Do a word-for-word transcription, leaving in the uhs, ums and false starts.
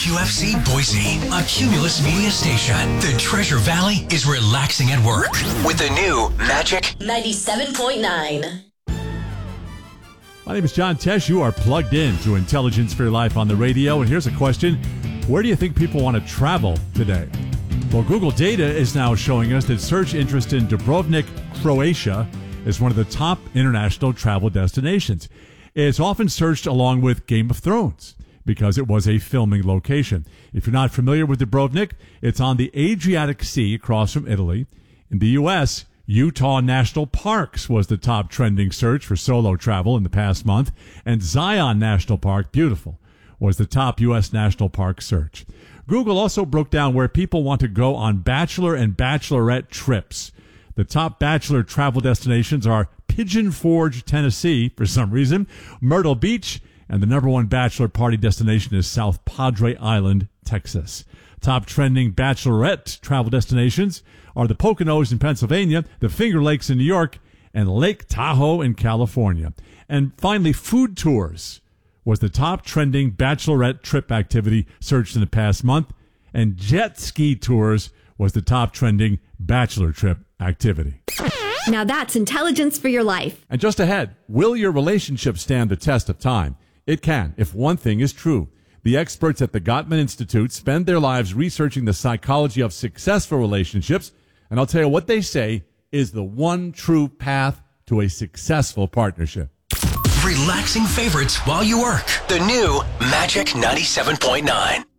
Q F C Boise, a Cumulus media station. The Treasure Valley is relaxing at work with the new Magic ninety-seven point nine. My name is John Tesh. You are plugged in to Intelligence for Your Life on the radio. And here's a question. Where do you think people want to travel today? Well, Google data is now showing us that search interest in Dubrovnik, Croatia is one of the top international travel destinations. It's often searched along with Game of Thrones because it was a filming location. If you're not familiar with Dubrovnik, it's on the Adriatic Sea across from Italy. In the U S, Utah National Parks was the top trending search for solo travel in the past month, and Zion National Park, beautiful, was the top U S national park search. Google also broke down where people want to go on bachelor and bachelorette trips. The top bachelor travel destinations are Pigeon Forge, Tennessee, for some reason, Myrtle Beach, and the number one bachelor party destination is South Padre Island, Texas. Top trending bachelorette travel destinations are the Poconos in Pennsylvania, the Finger Lakes in New York, and Lake Tahoe in California. And finally, food tours was the top trending bachelorette trip activity searched in the past month, and jet ski tours was the top trending bachelor trip activity. Now that's intelligence for your life. And just ahead, will your relationship stand the test of time? It can, if one thing is true. The experts at the Gottman Institute spend their lives researching the psychology of successful relationships, and I'll tell you what they say is the one true path to a successful partnership. Relaxing favorites while you work. The new Magic ninety-seven point nine.